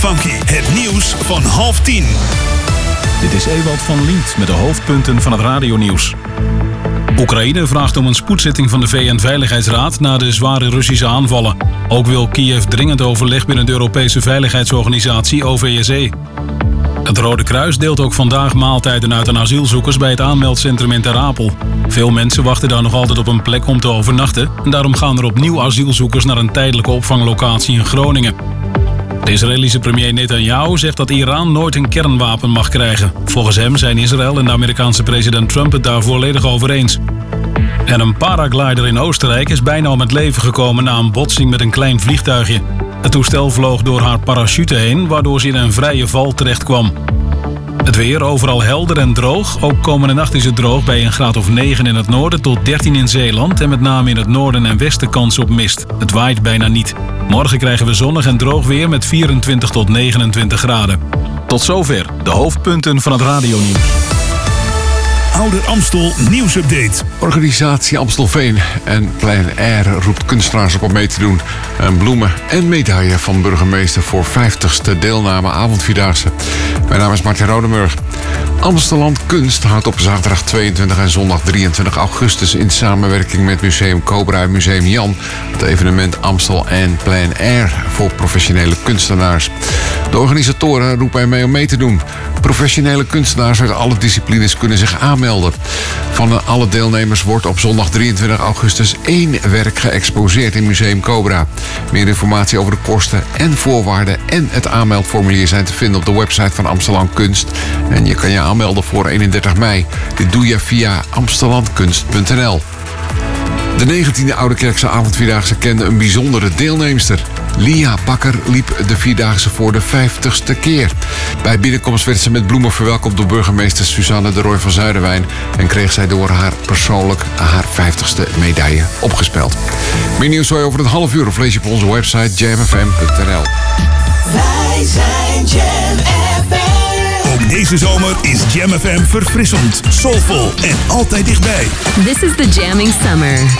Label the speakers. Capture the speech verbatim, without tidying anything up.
Speaker 1: Funky, het nieuws van half tien.
Speaker 2: Dit is Ewald van Lient met de hoofdpunten van het radionieuws. Oekraïne vraagt om een spoedzitting van de V N-veiligheidsraad na de zware Russische aanvallen. Ook wil Kiev dringend overleg binnen de Europese Veiligheidsorganisatie O V S E. Het Rode Kruis deelt ook vandaag maaltijden uit aan asielzoekers bij het aanmeldcentrum in Ter Apel. Veel mensen wachten daar nog altijd op een plek om te overnachten en daarom gaan er opnieuw asielzoekers naar een tijdelijke opvanglocatie in Groningen. De Israëlische premier Netanyahu zegt dat Iran nooit een kernwapen mag krijgen. Volgens hem zijn Israël en de Amerikaanse president Trump het daar volledig over eens. En een paraglider in Oostenrijk is bijna om het leven gekomen na een botsing met een klein vliegtuigje. Het toestel vloog door haar parachute heen, waardoor ze in een vrije val terecht kwam. Het weer overal helder en droog. Ook komende nacht is het droog bij een graad of negen in het noorden tot dertien in Zeeland. En met name in het noorden en westen kans op mist. Het waait bijna niet. Morgen krijgen we zonnig en droog weer met vierentwintig tot negenentwintig graden. Tot zover de hoofdpunten van het radionieuws.
Speaker 1: Ouder Amstel nieuwsupdate.
Speaker 3: Organisatie Amstelveen en Plein Air roept kunstenaars op om mee te doen. Een bloemen en medaille van burgemeester voor vijftigste deelname avondvierdaagse. Mijn naam is Martin Rodemurg. Amstelland Kunst houdt op zaterdag tweeëntwintig en zondag drieëntwintig augustus in samenwerking met Museum Cobra en Museum Jan het evenement Amstel en Plein Air voor professionele kunstenaars. De organisatoren roepen er mee om mee te doen. Professionele kunstenaars uit alle disciplines kunnen zich aanmelden. Van alle deelnemers wordt op zondag drieëntwintig augustus één werk geëxposeerd in Museum Cobra. Meer informatie over de kosten en voorwaarden en het aanmeldformulier zijn te vinden op de website van Amstelland Kunst. En je kan je aanmelden voor eenendertig mei. Dit doe je via amstellandkunst punt n l. De negentiende Oudekerkse avondvierdaagse kende een bijzondere deelnemster. Lia Bakker liep de vierdaagse voor de vijftigste keer. Bij binnenkomst werd ze met bloemen verwelkomd door burgemeester Suzanne de Roy van Zuiderwijn en kreeg zij door haar persoonlijk haar vijftigste medaille opgespeld. Meer nieuws hoor je over een half uur of lees je op onze website jam f m punt n l.
Speaker 4: Wij zijn Jam F M.
Speaker 1: Ook deze zomer is Jam F M verfrissend, soulvol en altijd dichtbij.
Speaker 5: This is the jamming summer.